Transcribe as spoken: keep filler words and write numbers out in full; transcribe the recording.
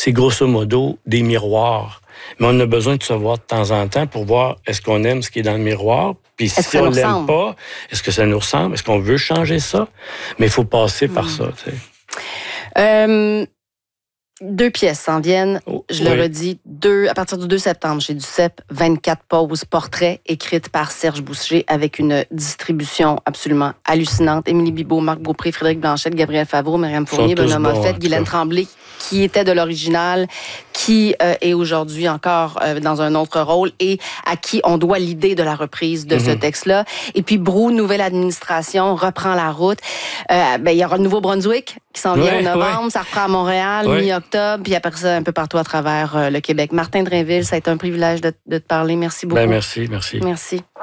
c'est grosso modo des miroirs. Mais on a besoin de se voir de temps en temps pour voir est-ce qu'on aime ce qui est dans le miroir, puis si on l'aime pas, est-ce que ça nous ressemble, est-ce qu'on veut changer ça? Mais il faut passer mmh. par ça, tu sais. Euh, deux pièces s'en viennent, je oui. le redis, deux, à partir du deux septembre, chez Duceppe, vingt-quatre pauses portraits écrites par Serge Boucher avec une distribution absolument hallucinante. Émilie Bibeau, Marc Beaupré, Frédéric Blanchette, Gabriel Favreau, Myriam Fournier, Benoît Moffett, bon, Guylaine Tremblay, qui était de l'original, qui euh, est aujourd'hui encore euh, dans un autre rôle et à qui on doit l'idée de la reprise de mm-hmm. ce texte-là. Et puis Brou, nouvelle administration, reprend la route. Euh, ben, il y aura le Nouveau-Brunswick qui s'en vient ouais, en novembre, ouais. ça reprend à Montréal, ouais. mi-octobre, puis après ça, un peu partout à travers euh, le Québec. Martin Drainville, ça a été un privilège de, de te parler. Merci beaucoup. Ben, merci, merci. Merci.